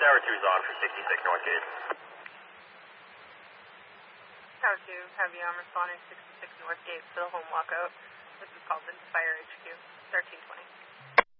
Tower 2's on for 66 Northgate. Tower 2, heavy on responding 66 Northgate to the home walkout. This is called the Fire HQ, 1320.